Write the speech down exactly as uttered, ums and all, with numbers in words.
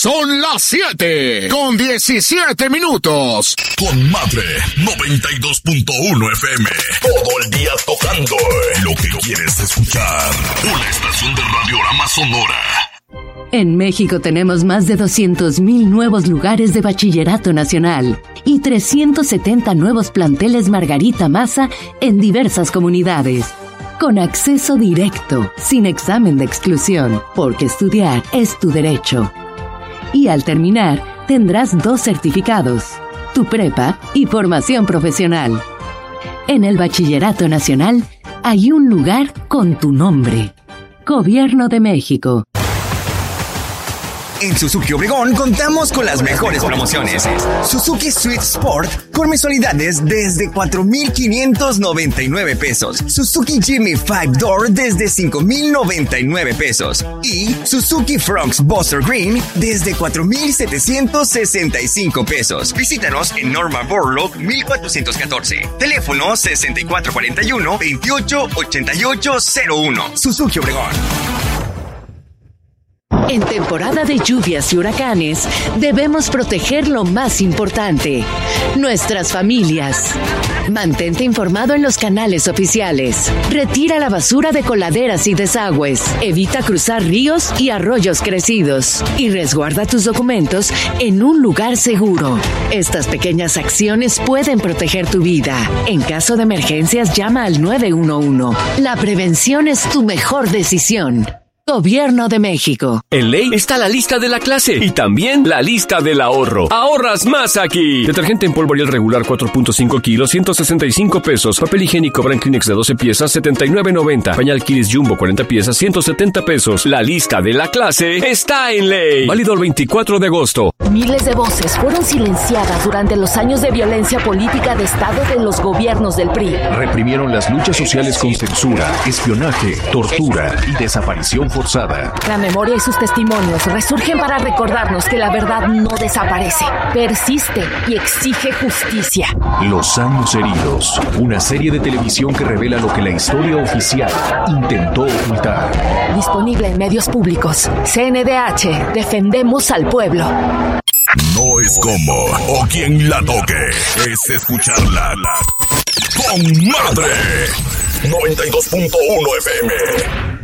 Son las siete con diecisiete minutos. Con Madre noventa y dos punto uno F M. Todo el día tocando lo que quieres escuchar. Una estación de Radiorama Sonora. En México tenemos más de doscientos mil nuevos lugares de bachillerato nacional y trescientos setenta nuevos planteles Margarita Maza en diversas comunidades. Con acceso directo, sin examen de exclusión, porque estudiar es tu derecho. Y al terminar, tendrás dos certificados, tu prepa y formación profesional. En el Bachillerato Nacional hay un lugar con tu nombre. Gobierno de México. En Suzuki Obregón contamos con las mejores promociones. Suzuki Swift Sport con mensualidades desde cuatro mil quinientos noventa y nueve pesos. Suzuki Jimmy cinco Door desde cinco mil noventa y nueve pesos. Y Suzuki Fronx Buster Green desde cuatro mil setecientos sesenta y cinco pesos. Visítanos en Norma Borlaug mil cuatrocientos catorce. Teléfono sesenta y cuatro cuarenta y uno, veintiocho ochenta y ocho cero uno. Suzuki Obregón. En temporada de lluvias y huracanes, debemos proteger lo más importante, nuestras familias. Mantente informado en los canales oficiales. Retira la basura de coladeras y desagües. Evita cruzar ríos y arroyos crecidos. Y resguarda tus documentos en un lugar seguro. Estas pequeñas acciones pueden proteger tu vida. En caso de emergencias, llama al nueve uno uno. La prevención es tu mejor decisión. Gobierno de México. En Ley está la lista de la clase y también la lista del ahorro. ¡Ahorras más aquí! Detergente en polvo Ariel regular cuatro punto cinco kilos, ciento sesenta y cinco pesos. Papel higiénico Brand Kleenex de doce piezas, setenta y nueve noventa. Pañal Kiris Jumbo cuarenta piezas, ciento setenta pesos. La lista de la clase está en Ley. Válido el veinticuatro de agosto. Miles de voces fueron silenciadas durante los años de violencia política de Estado de los gobiernos del P R I. Reprimieron las luchas sociales con censura, espionaje, tortura y desaparición forzada. La memoria y sus testimonios resurgen para recordarnos que la verdad no desaparece, persiste y exige justicia. Los años heridos, una serie de televisión que revela lo que la historia oficial intentó ocultar. Disponible en medios públicos. C N D H, defendemos al pueblo. No es como o quien la toque, es escucharla con Madre noventa y dos punto uno F M.